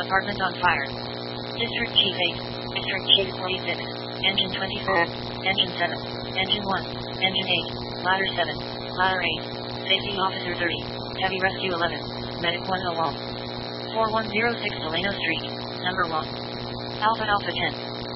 Apartment on fire. District Chief 8. District Chief 46. Engine 24. Engine 7. Engine 1. Engine 8. Ladder 7. Ladder 8. Safety Officer 30. Heavy Rescue 11. Medic 1 alone. 4106 Delano Street. Number 1. Alpha Alpha 10.